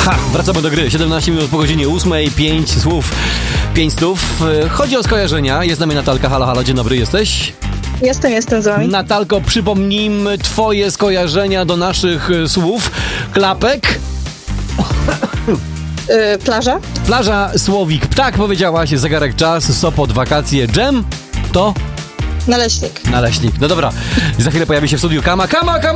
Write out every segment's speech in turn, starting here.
Wracamy do gry. 17 minut po godzinie 8, 5 słów, 5 stów. Chodzi o skojarzenia. Jest z nami Natalka. Halo, halo, dzień dobry, jesteś? Jestem z wami. Natalko, przypomnijmy twoje skojarzenia do naszych słów. Klapek. Plaża. Plaża, słowik, ptak, powiedziałaś, zegarek, czas, Sopot, wakacje, dżem, to... Naleśnik. No dobra, za chwilę pojawi się w studiu Kama.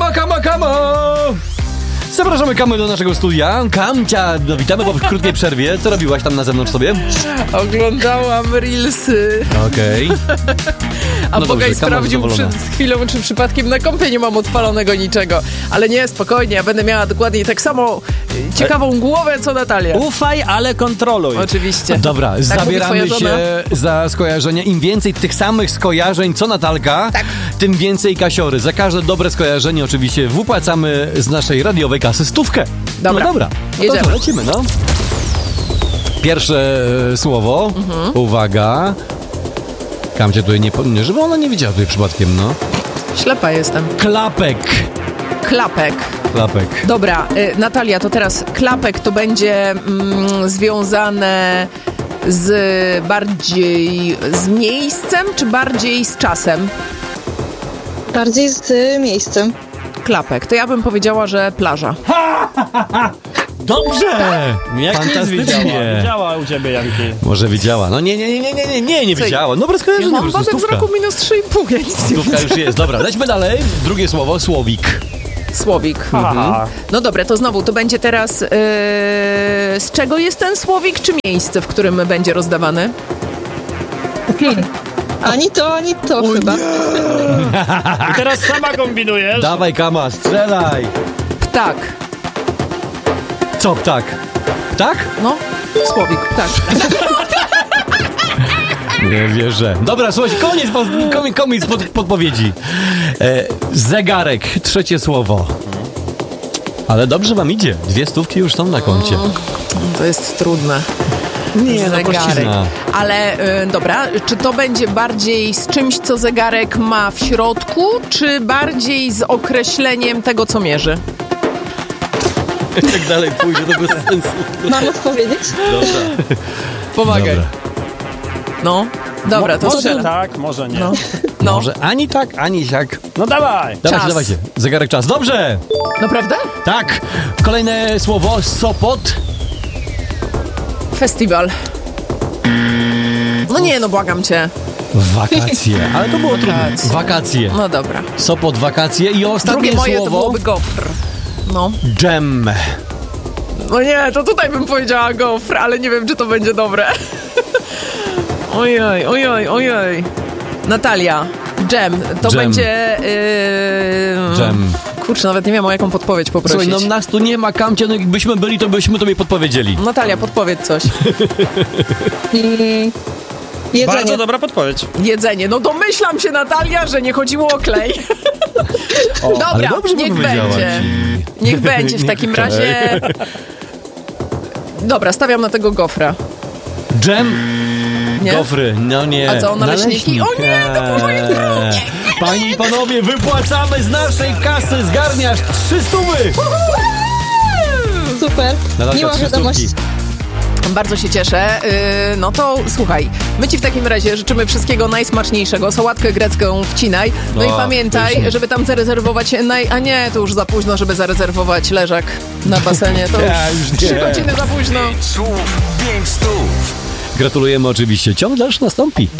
Zapraszamy Kamę do naszego studia. Kamcia, no witamy po krótkiej przerwie. Co robiłaś tam na zewnątrz sobie? Oglądałam reelsy. Okej. A No Bogaj dobrze, Kama sprawdził przed chwilą, czy przypadkiem na kompie nie mam odpalonego niczego. Ale nie, spokojnie, ja będę miała dokładnie tak samo ciekawą głowę, co Natalia. Ufaj, ale kontroluj. Oczywiście. Dobra, tak zabieramy się za skojarzenia. Im więcej tych samych skojarzeń, co Natalka, tak, tym więcej kasiory. Za każde dobre skojarzenie oczywiście wypłacamy z naszej radiowej kasy 100. Dobra. No dobra, jedziemy. To lecimy, no. Pierwsze słowo. Uwaga. Kamcie tutaj nie, żeby ona nie widziała tutaj przypadkiem, no. Ślepa jestem. Klapek. Dobra, Natalia, to teraz klapek to będzie związane bardziej z miejscem, czy bardziej z czasem? Bardziej z miejscem. Klapek. To ja bym powiedziała, że plaża. Dobrze! Jak fantastycznie. Widziała u ciebie, Janki. Może widziała. No nie widziała. Dobre skojarzenie, Mam wadę wzroku minus 3,5, ja nic nie stówka już jest. Dobra, lećmy dalej. Drugie słowo, słowik. Słowik. No dobra, to znowu, to będzie teraz z czego jest ten słowik, czy miejsce, w którym będzie rozdawany? Ani to chyba. I teraz sama kombinujesz. Dawaj, Kama, strzelaj. Ptak. Co ptak? Ptak? No, słowik, ptak. Nie wierzę. Dobra, słuchajcie, koniec podpowiedzi. Zegarek, trzecie słowo. Ale dobrze wam idzie. 200 już są na koncie. To jest trudne. Nie, no zegarek. prościzna. Ale dobra, czy to będzie bardziej z czymś, co zegarek ma w środku, czy bardziej z określeniem tego, co mierzy? Jak dalej pójdzie, to bez sensu. Mam odpowiedzieć? Dobra. Pomagaj. Dobra. No, dobra, to może strzelam. tak, może nie. No. Może ani tak, ani siak. No dawaj. Dawajcie. Zegarek, czas. Dobrze! Naprawdę? Tak. Kolejne słowo, Sopot. Festiwal. No nie, no błagam cię. Wakacje. Ale to było trudne. Wakacje. No dobra. Sopot, wakacje. I ostatnie Drugie moje słowo. to byłoby gofr. No. Dżem. No nie, to tutaj bym powiedziała gofr, ale nie wiem, czy to będzie dobre. Ojej. Natalia, dżem. To Dżem. będzie... Dżem. Kurczę, nawet nie wiem, o jaką podpowiedź poprosić. Słuchaj, no nas tu nie ma, Kamcia, no jakbyśmy byli, to byśmy tobie podpowiedzieli. Natalia, podpowiedz coś. Jedzenie. Bardzo dobra podpowiedź. Jedzenie. No domyślam się, Natalia, że nie chodziło o klej. Ale Dobra, dobrze niech powiedziała będzie. ci. Niech będzie w Nie takim klej. razie. Dobra, stawiam na tego gofra. Dżem. Nie? Gofry, no nie. A co, naleśniki? O nie, to było moje drogie. Panie i panowie, wypłacamy z naszej kasy, zgarniasz 300. Super. Natalka, Miła 300. wiadomość. Bardzo się cieszę. No to słuchaj, my ci w takim razie życzymy wszystkiego najsmaczniejszego. Sałatkę grecką wcinaj. No i pamiętaj, pysznie. żeby tam zarezerwować... A nie, to już za późno, żeby zarezerwować leżak na basenie. To już 3 godziny za późno. 5 słów, 5 stów. Gratulujemy oczywiście. Ciąg dalszy nastąpi.